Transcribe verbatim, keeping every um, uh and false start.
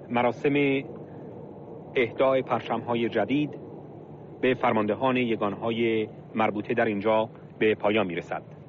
مراسم اهدای پرچم‌های جدید به فرماندهان یگانهای مربوطه در اینجا به پایان می‌رسد.